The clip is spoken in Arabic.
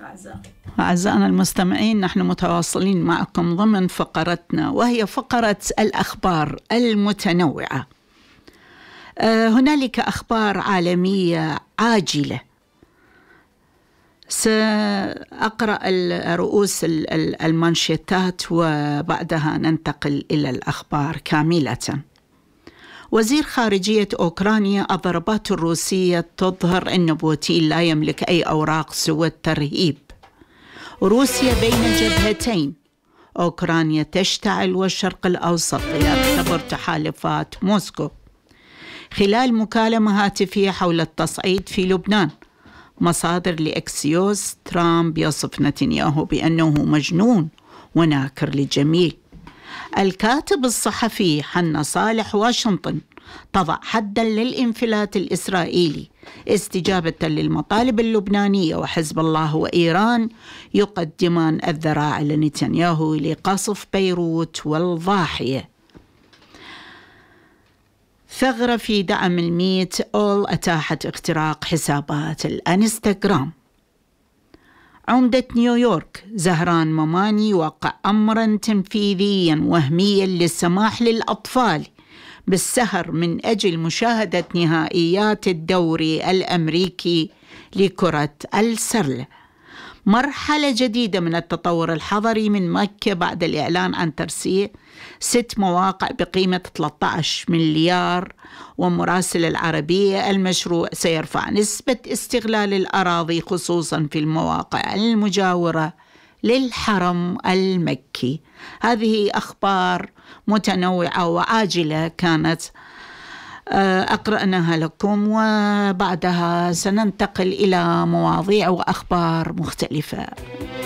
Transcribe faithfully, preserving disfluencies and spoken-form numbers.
أعزائنا المستمعين، نحن متواصلين معكم ضمن فقرتنا، وهي فقرة الأخبار المتنوعة. هنالك أخبار عالمية عاجلة، سأقرأ رؤوس المانشيتات وبعدها ننتقل إلى الأخبار كاملة. وزير خارجية أوكرانيا: الضربات الروسية تظهر أن بوتين لا يملك أي أوراق سوى الترهيب. روسيا بين جبهتين، أوكرانيا تشتعل والشرق الأوسط يختبر تحالفات موسكو. خلال مكالمة هاتفية حول التصعيد في لبنان، مصادر لإكسيوس: ترامب يصف نتنياهو بأنه مجنون وناكر للجميع. الكاتب الصحفي حنا صالح: واشنطن تضع حداً للانفلات الإسرائيلي استجابة للمطالب اللبنانية، وحزب الله وإيران يقدمان الذراع لنتنياهو لقصف بيروت والضاحية. ثغرة في دعم الميت أول أتاحت اختراق حسابات الانستغرام. عمدة نيويورك زهران مماني وقع أمراً تنفيذياً وهمياً للسماح للأطفال بالسهر من أجل مشاهدة نهائيات الدوري الأمريكي لكرة السلة. مرحلة جديدة من التطور الحضري من مكة بعد الإعلان عن ترسيع ست مواقع بقيمة ثلاثة عشر مليار. ومراسل العربية: المشروع سيرفع نسبة استغلال الأراضي خصوصا في المواقع المجاورة للحرم المكي. هذه أخبار متنوعة وعاجلة كانت أقرأناها لكم، وبعدها سننتقل إلى مواضيع وأخبار مختلفة.